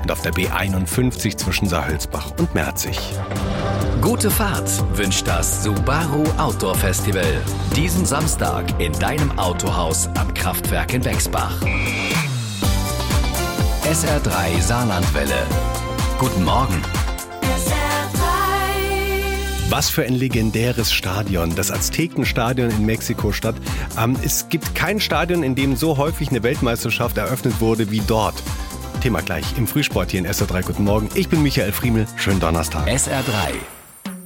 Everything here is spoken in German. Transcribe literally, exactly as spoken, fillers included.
und auf der B einundfünfzig zwischen Saarhölzbach und Merzig. Gute Fahrt wünscht das Subaru Outdoor Festival. Diesen Samstag in deinem Autohaus am Kraftwerk in Bexbach. S R drei Saarlandwelle. Guten Morgen. Was für ein legendäres Stadion, das Aztekenstadion in Mexiko-Stadt. Ähm, es gibt kein Stadion, in dem so häufig eine Weltmeisterschaft eröffnet wurde wie dort. Thema gleich im Frühsport hier in S R drei. Guten Morgen, ich bin Michael Friemel. Schönen Donnerstag. S R drei